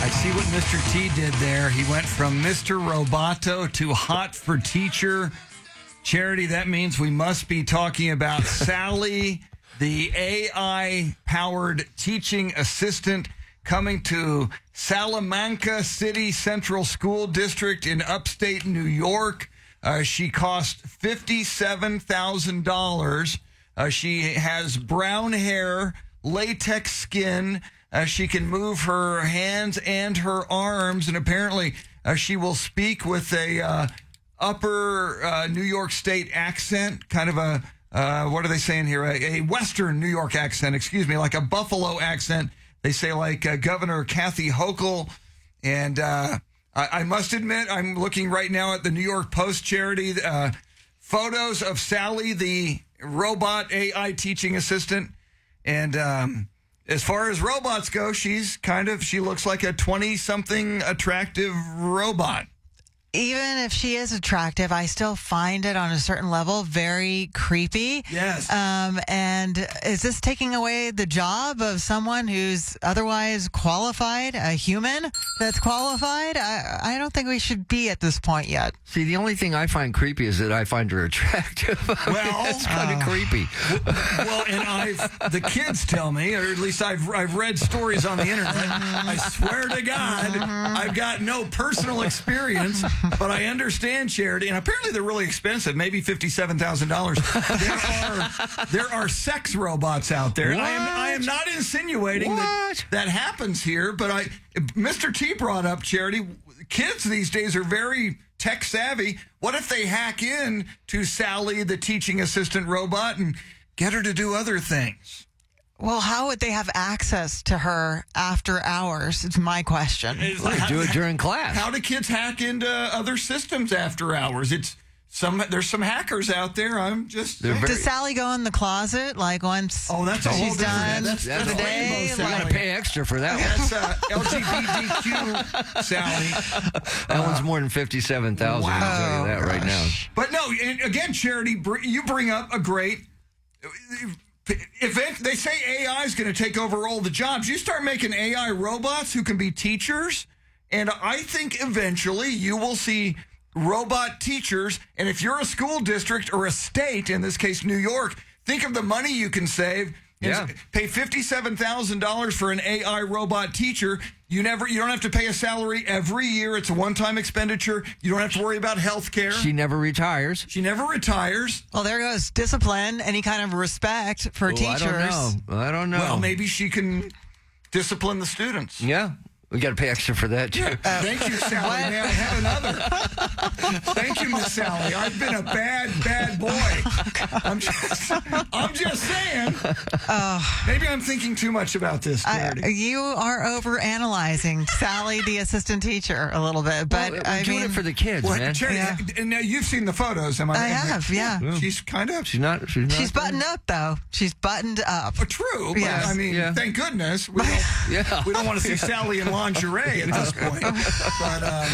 I see what Mr. T did there. He went from Mr. Roboto to Hot for Teacher. Charity, that means we must be talking about Sally, the AI-powered teaching assistant coming to Salamanca City Central School District in upstate New York. She cost $57,000. She has brown hair, latex skin. She can move her hands and her arms, and apparently she will speak with a upper New York State accent, kind of a, what are they saying here? A Western New York accent, excuse me, like a Buffalo accent. They say like Governor Kathy Hochul. And I must admit, I'm looking right now at the New York Post, Charity, photos of Sally, the robot AI teaching assistant. And as far as robots go, she looks like a 20-something attractive robot. Even if she is attractive, I still find it on a certain level very creepy. Yes. And is this taking away the job of someone who's otherwise qualified, a human that's qualified? I don't think we should be at this point yet. See, the only thing I find creepy is that I find her attractive. Well, that's kind of creepy. Well, and the kids tell me, or at least I've read stories on the internet. I swear to God, I've got no personal experience. But I understand, Charity, and apparently they're really expensive, maybe $57,000. There are sex robots out there. What? I am not insinuating that happens here, but Mr. T brought up, Charity, kids these days are very tech savvy. What if they hack in to Sally, the teaching assistant robot, and get her to do other things? Well, how would they have access to her after hours? It's my question. Do it during class. How do kids hack into other systems after hours? There's some hackers out there. Does Sally go in the closet like once that's a she's done that's for the day? You got to pay extra for that one. That's LGBTQ Sally. That one's more than $57,000. I'll tell you that right now. But no, and again, Charity, you bring up a great event. They say AI is going to take over all the jobs. You start making AI robots who can be teachers, and I think eventually you will see robot teachers. And if you're a school district or a state, in this case New York, think of the money you can save. Yeah. Pay $57,000 for an AI robot teacher. You don't have to pay a salary every year. It's a one-time expenditure. You don't have to worry about health care. She never retires. Well, there goes discipline, any kind of respect for teachers. I don't know. Well, maybe she can discipline the students. Yeah. We got to pay extra for that, too. Thank you, Sally. May I have another? Thank you, Miss Sally. I've been a bad boy. I'm just saying. Maybe I'm thinking too much about this, Charity. You are overanalyzing Sally, the assistant teacher, a little bit. But we're doing it for the kids, man. Charity, and now you've seen the photos, am I right? I have, yeah. She's kind of... She's not buttoned up, though. She's buttoned up. True, but yes. I mean, thank goodness we don't want to see Sally in lingerie at this point. But